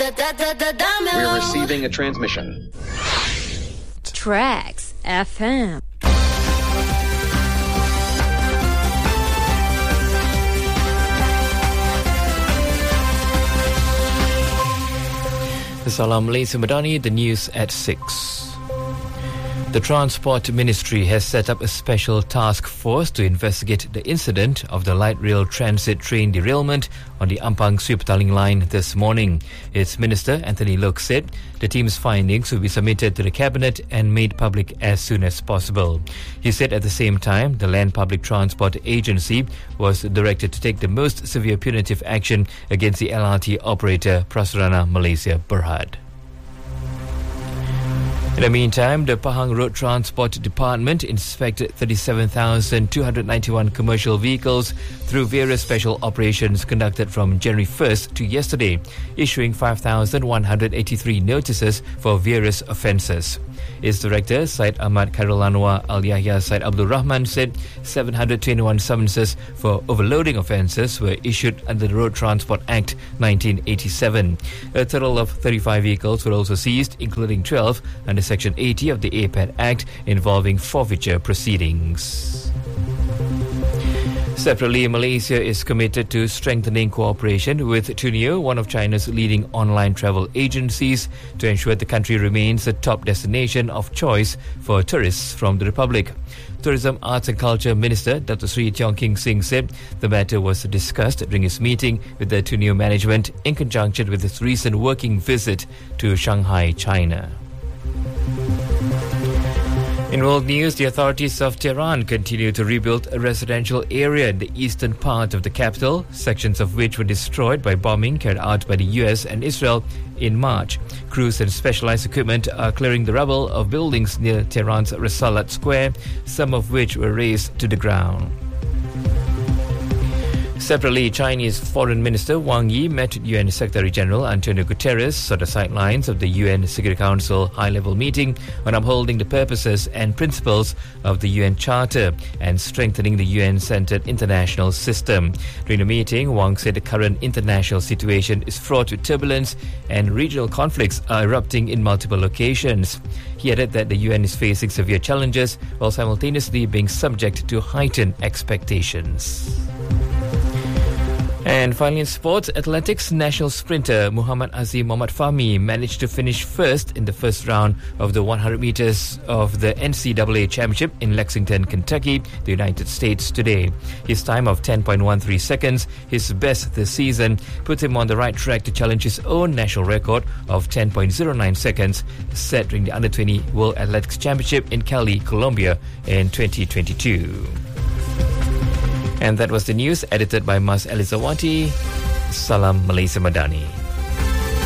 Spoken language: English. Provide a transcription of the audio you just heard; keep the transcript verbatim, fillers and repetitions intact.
We're receiving a transmission. Tracks F M. Salam Malaysia Madani, the news at six. The Transport Ministry has set up a special task force to investigate the incident of the light rail transit train derailment on the Ampang-Sui Petaling line this morning. Its Minister, Anthony Loke, said the team's findings will be submitted to the Cabinet and made public as soon as possible. He said at the same time, the Land Public Transport Agency was directed to take the most severe punitive action against the L R T operator Prasarana Malaysia Berhad. In the meantime, the Pahang Road Transport Department inspected thirty-seven thousand two hundred ninety-one commercial vehicles through various special operations conducted from January first to yesterday, issuing five thousand one hundred eighty-three notices for various offences. Its director, Syed Ahmad Khairul Anwar Al Yahya Syed Abdul Rahman, said seven hundred twenty-one summonses for overloading offences were issued under the Road Transport Act nineteen eighty-seven. A total of thirty-five vehicles were also seized, including twelve under Section eighty of the A P A D Act involving forfeiture proceedings. Separately, Malaysia is committed to strengthening cooperation with Tuneo, one of China's leading online travel agencies, to ensure the country remains a top destination of choice for tourists from the Republic. Tourism, Arts and Culture Minister Doctor Sri Tiong King Sing said the matter was discussed during his meeting with the Tuneo management in conjunction with his recent working visit to Shanghai, China. In world news, the authorities of Tehran continue to rebuild a residential area in the eastern part of the capital, sections of which were destroyed by bombing carried out by the U S and Israel in March. Crews and specialized equipment are clearing the rubble of buildings near Tehran's Risalat Square, some of which were razed to the ground. Separately, Chinese Foreign Minister Wang Yi met U N Secretary-General Antonio Guterres on the sidelines of the U N Security Council high-level meeting on upholding the purposes and principles of the U N Charter and strengthening the U N-centered international system. During the meeting, Wang said the current international situation is fraught with turbulence and regional conflicts are erupting in multiple locations. He added that the U N is facing severe challenges while simultaneously being subject to heightened expectations. And finally in sports, athletics national sprinter Muhammad Azim Muhammad Fahmi managed to finish first in the first round of the one hundred meters of the N C double A Championship in Lexington, Kentucky, the United States today. His time of ten point one three seconds, his best this season, put him on the right track to challenge his own national record of ten point zero nine seconds set during the under twenty World Athletics Championship in Cali, Colombia in twenty twenty-two. And that was the news edited by Mas Elizawati. Salam Malaysia Madani.